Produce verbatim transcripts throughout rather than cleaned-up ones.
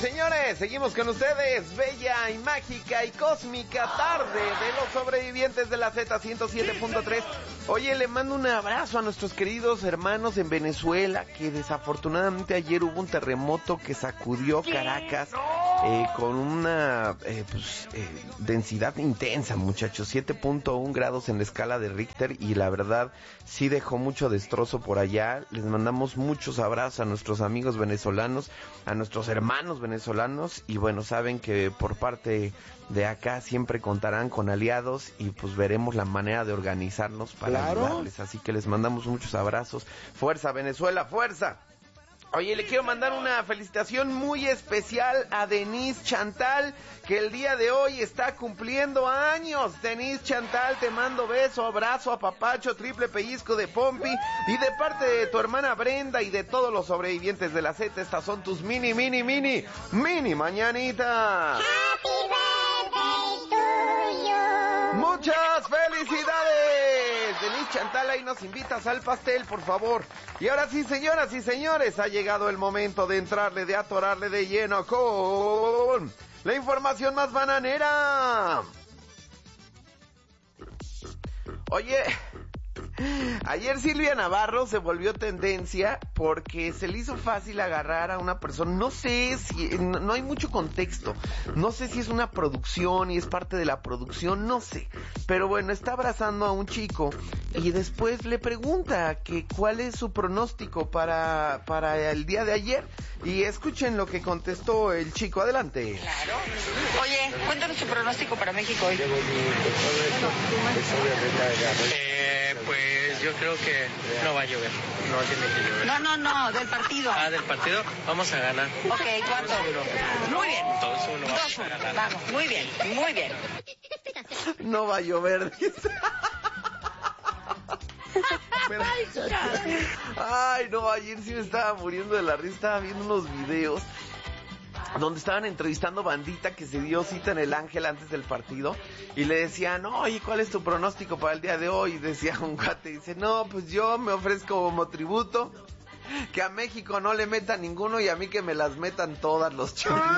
señores, seguimos con ustedes. Bella y mágica y cósmica tarde de los sobrevivientes de la Z ciento siete punto tres. Oye, le mando un abrazo a nuestros queridos hermanos en Venezuela, que desafortunadamente ayer hubo un terremoto que sacudió Caracas eh, con una eh, pues, eh, densidad intensa, muchachos. siete punto uno grados en la escala de Richter, y la verdad sí dejó mucho destrozo por allá. Les mandamos muchos abrazos a nuestros amigos venezolanos, a nuestros hermanos venezolanos, y bueno, saben que por parte de acá siempre contarán con aliados, y pues veremos la manera de organizarnos para ¿Claro? ayudarles, así que les mandamos muchos abrazos. Fuerza Venezuela, fuerza. Oye, le quiero mandar una felicitación muy especial a Denise Chantal, que el día de hoy está cumpliendo años. Denise Chantal, te mando beso, abrazo, apapacho, triple pellizco de pompi, y de parte de tu hermana Brenda y de todos los sobrevivientes de la Z, estas son tus mini, mini, mini, mini mañanitas. Happy birthday to you. ¡Muchas felicidades! Denise Chantal, ahí nos invitas al pastel, por favor. Y ahora sí, señoras y señores, ha llegado el momento de entrarle, de atorarle de lleno con la información más bananera. Oye, ayer Silvia Navarro se volvió tendencia porque se le hizo fácil agarrar a una persona. No sé si, no, no hay mucho contexto. No sé si es una producción y es parte de la producción, no sé. Pero bueno, está abrazando a un chico y después le pregunta que cuál es su pronóstico para, para el día de ayer. Y escuchen lo que contestó el chico. Adelante. Claro. Oye, cuéntanos tu pronóstico para México hoy. Eh, pues yo creo que no va a llover. No tiene que llover. No, no, no, del partido. Ah, del partido vamos a ganar. Ok, ¿cuánto? Muy bien. dos uno dos uno. Vamos, muy bien, muy bien. No va a llover, dice. Pero- Ay, no, ayer sí me estaba muriendo de la risa. Estaba viendo unos videos donde estaban entrevistando bandita que se dio cita en el Ángel antes del partido, y le decían, oye, ¿cuál es tu pronóstico para el día de hoy? Y decía un cuate, dice, no, pues yo me ofrezco como tributo que a México no le metan ninguno y a mí que me las metan todas los chavos.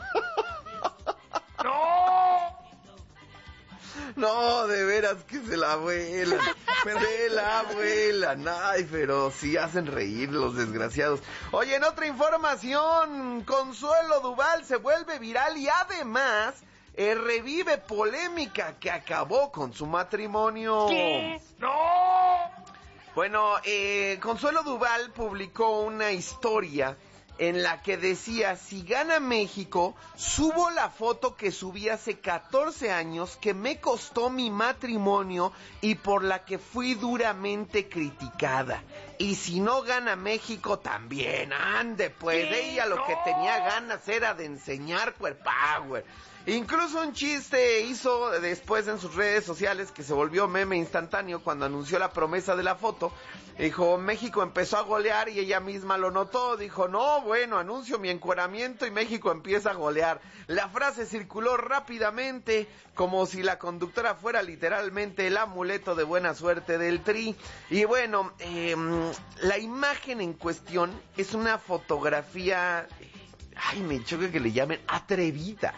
No, de veras que se la vuelan, se la vuelan, ay, pero sí hacen reír los desgraciados. Oye, en otra información, Consuelo Duval se vuelve viral y además eh, revive polémica que acabó con su matrimonio. ¿Qué? ¡No! Bueno, eh, Consuelo Duval publicó una historia en la que decía, si gana México, subo la foto que subí hace catorce años, que me costó mi matrimonio y por la que fui duramente criticada. Y si no gana México, también, ande, pues, ella lo que tenía ganas era de enseñar cuerpower. Incluso un chiste hizo después en sus redes sociales que se volvió meme instantáneo cuando anunció la promesa de la foto. Dijo, México empezó a golear y ella misma lo notó. Dijo, no, bueno, anuncio mi encueramiento y México empieza a golear. La frase circuló rápidamente como si la conductora fuera literalmente el amuleto de buena suerte del Tri. Y bueno, eh, la imagen en cuestión es una fotografía, ay, me choca que le llamen atrevida.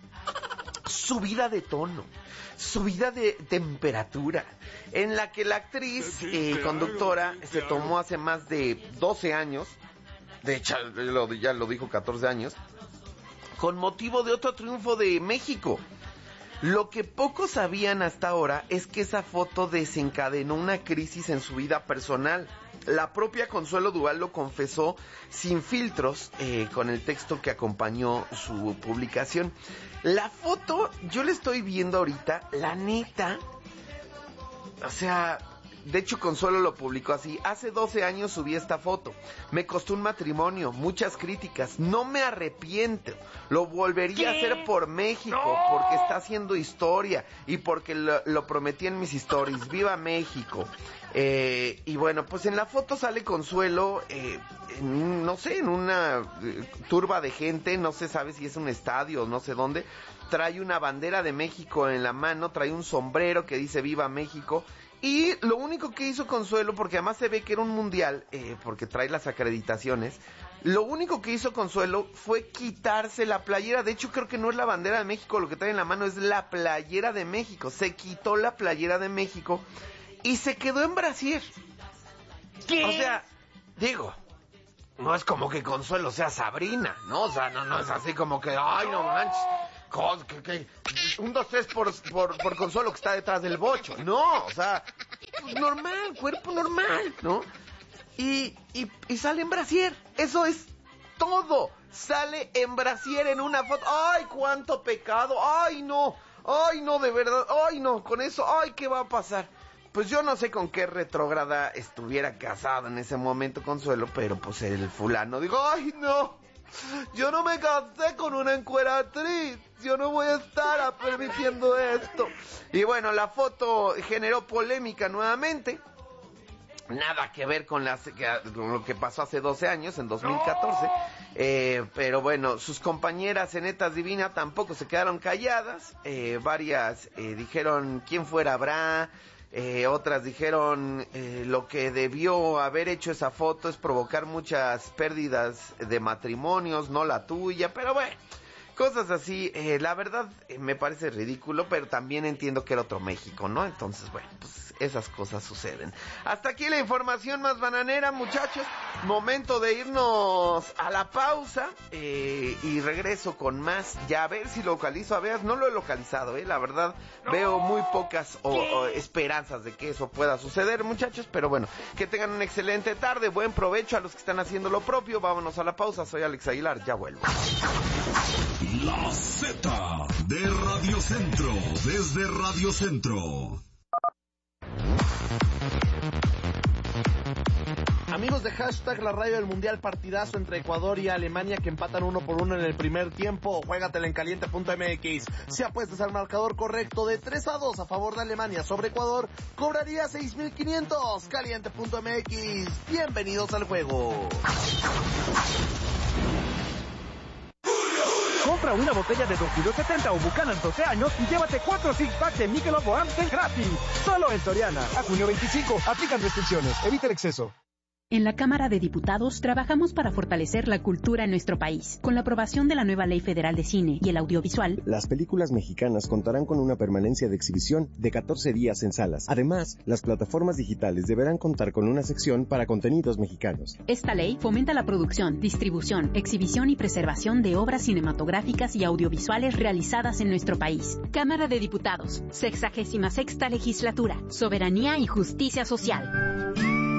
Subida de tono, subida de temperatura, en la que la actriz eh, conductora se tomó hace más de doce años, de hecho ya lo dijo catorce años, con motivo de otro triunfo de México. Lo que pocos sabían hasta ahora es que esa foto desencadenó una crisis en su vida personal. La propia Consuelo Duval lo confesó sin filtros, eh, con el texto que acompañó su publicación. La foto, yo la estoy viendo ahorita, la neta, o sea, de hecho Consuelo lo publicó así, hace doce años subí esta foto, me costó un matrimonio, muchas críticas, no me arrepiento, lo volvería ¿Qué? a hacer por México, ¡No! porque está haciendo historia y porque lo, lo prometí en mis stories, ¡viva México! Eh, y bueno, pues en la foto sale Consuelo, eh, en, no sé, en una eh, turba de gente, no se sabe si es un estadio o no sé dónde, trae una bandera de México en la mano, trae un sombrero que dice Viva México, Y lo único que hizo Consuelo, porque además se ve que era un mundial, eh, porque trae las acreditaciones, lo único que hizo Consuelo fue quitarse la playera. De hecho, creo que no es la bandera de México, lo que trae en la mano es la playera de México. Se quitó la playera de México y se quedó en brasier. ¿Qué? O sea, digo, no es como que Consuelo sea Sabrina, ¿no? O sea, no, no es así como que, ay, no manches. Que, que, un, dos, tres por, por, por Consuelo que está detrás del bocho. No, o sea, pues normal, cuerpo normal, ¿no? Y, y, y sale en brasier. Eso es todo. Sale en brasier en una foto. ¡Ay, cuánto pecado! ¡Ay, no! ¡Ay, no, de verdad! ¡Ay, no! Con eso, ¡ay, qué va a pasar! Pues yo no sé con qué retrógrada estuviera casado en ese momento Consuelo, pero pues el fulano dijo, ¡ay, no! Yo no me casé con una encueratriz, yo no voy a estar permitiendo esto. Y bueno, la foto generó polémica nuevamente. Nada que ver con, las, con lo que pasó hace doce años, en dos mil catorce. Eh, pero bueno, sus compañeras en Netas Divina tampoco se quedaron calladas. Eh, varias eh, dijeron quién fuera Bra. Eh, otras dijeron eh, lo que debió haber hecho esa foto es provocar muchas pérdidas de matrimonios, no la tuya, pero bueno, cosas así. Eh, la verdad eh, me parece ridículo, pero también entiendo que era otro México, ¿no? Entonces, bueno, pues esas cosas suceden. Hasta aquí la información más bananera, muchachos. Momento de irnos a la pausa eh, y regreso con más. Ya a ver si localizo a Beas. No lo he localizado, eh. La verdad veo muy pocas o, o esperanzas de que eso pueda suceder, muchachos. Pero bueno, que tengan una excelente tarde. Buen provecho a los que están haciendo lo propio. Vámonos a la pausa. Soy Alex Aguilar. Ya vuelvo. La Z de Radio Centro. Desde Radio Centro. Amigos de hashtag La Radio del Mundial, partidazo entre Ecuador y Alemania que empatan uno por uno en el primer tiempo. Juégatela en caliente punto m x. Si apuestas al marcador correcto de tres a dos a favor de Alemania sobre Ecuador, cobraría seis mil quinientos. caliente punto m x. Bienvenidos al juego. Compra una botella de dos kilos setenta o Buchanan doce años y llévate cuatro six packs de Michelob o Amstel gratis. Solo en Soriana. A junio veinticinco. Aplican restricciones. Evita el exceso. En la Cámara de Diputados trabajamos para fortalecer la cultura en nuestro país. Con la aprobación de la nueva Ley Federal de Cine y el Audiovisual, las películas mexicanas contarán con una permanencia de exhibición de catorce días en salas. Además, las plataformas digitales deberán contar con una sección para contenidos mexicanos. Esta ley fomenta la producción, distribución, exhibición y preservación de obras cinematográficas y audiovisuales realizadas en nuestro país. Cámara de Diputados, sexagésima sexta legislatura, soberanía y justicia social.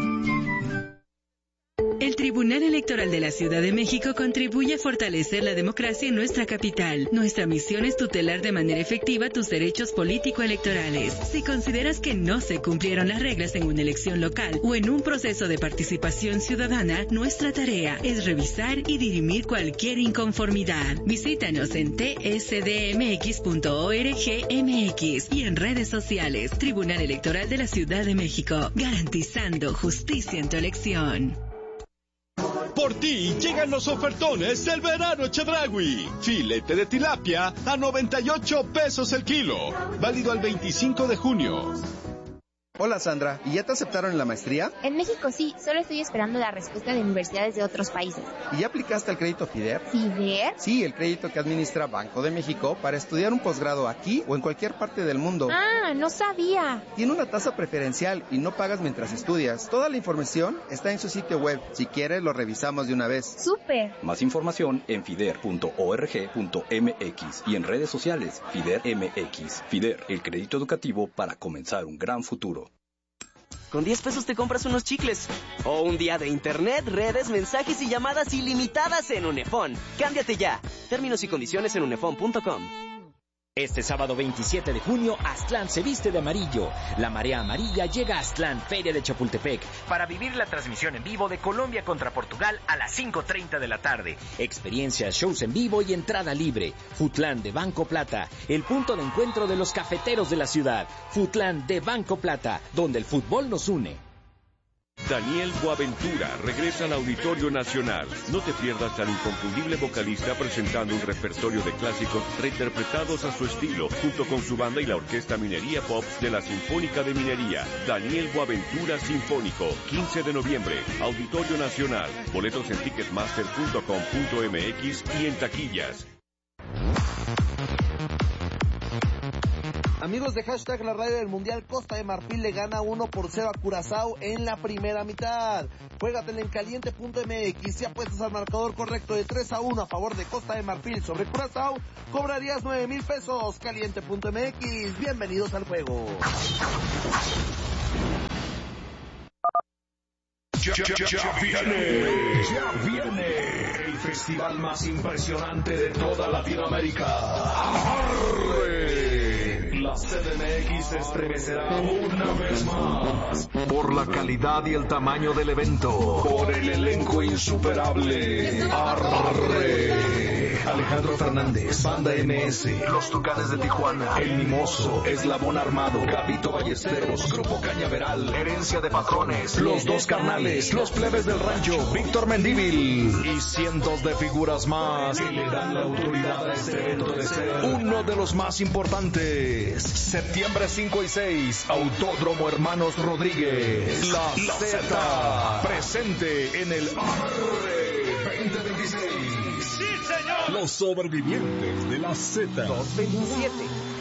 El Tribunal Electoral de la Ciudad de México contribuye a fortalecer la democracia en nuestra capital. Nuestra misión es tutelar de manera efectiva tus derechos político-electorales. Si consideras que no se cumplieron las reglas en una elección local o en un proceso de participación ciudadana, nuestra tarea es revisar y dirimir cualquier inconformidad. Visítanos en t s d m x punto org m x y en redes sociales. Tribunal Electoral de la Ciudad de México, garantizando justicia en tu elección. Por ti llegan los ofertones del verano Chedraui. Filete de tilapia a noventa y ocho pesos el kilo. Válido al veinticinco de junio. Hola Sandra, ¿y ya te aceptaron en la maestría? En México sí, solo estoy esperando la respuesta de universidades de otros países. ¿Y ya aplicaste el crédito FIDER? ¿FIDER? Sí, el crédito que administra Banco de México para estudiar un posgrado aquí o en cualquier parte del mundo. Ah, no sabía. Tiene una tasa preferencial y no pagas mientras estudias. Toda la información está en su sitio web. Si quieres, lo revisamos de una vez. ¡Súper! Más información en fider punto org punto m x y en redes sociales FIDER M X. FIDER, el crédito educativo para comenzar un gran futuro. Con diez pesos te compras unos chicles. O un día de internet, redes, mensajes y llamadas ilimitadas en Unefón. Cámbiate ya. Términos y condiciones en unefón punto com. Este sábado veintisiete de junio, Aztlán se viste de amarillo. La marea amarilla llega a Aztlán, Feria de Chapultepec, para vivir la transmisión en vivo de Colombia contra Portugal a las cinco treinta de la tarde. Experiencias, shows en vivo y entrada libre. Futlán de Banco Plata, el punto de encuentro de los cafeteros de la ciudad. Futlán de Banco Plata, donde el fútbol nos une. Daniel Boaventura regresa al Auditorio Nacional. No te pierdas al inconfundible vocalista presentando un repertorio de clásicos reinterpretados a su estilo, junto con su banda y la Orquesta Minería Pop de la Sinfónica de Minería. Daniel Boaventura Sinfónico, quince de noviembre, Auditorio Nacional. Boletos en ticketmaster punto com punto m x y en taquillas. Amigos de Hashtag La Radio del Mundial, Costa de Marfil le gana uno por cero a Curazao en la primera mitad. Juégatela en caliente punto m x. Si apuestas al marcador correcto de tres a uno a favor de Costa de Marfil sobre Curazao, cobrarías nueve mil pesos. caliente punto m x. Bienvenidos al juego. Ya, ya, ya, ya viene, ya viene el festival más impresionante de toda Latinoamérica. ¡Arre! La C D M X se estremecerá una vez más por la calidad y el tamaño del evento, por el elenco insuperable. ¡Arre! Alejandro Fernández, Banda M S, Los Tucanes de Tijuana, El Mimoso, Eslabón Armado, Gabito Ballesteros, Grupo Cañaveral, Herencia de Patrones, Los Dos Carnales, Los Plebes del Rancho, Víctor Mendívil y cientos de figuras más que le dan la autoridad a este evento de ser uno de los más importantes. Septiembre cinco y seis, Autódromo Hermanos Rodríguez. La, la Z presente en el Arre veinte veintiséis. Los sobrevivientes de la Z. dos veintisiete.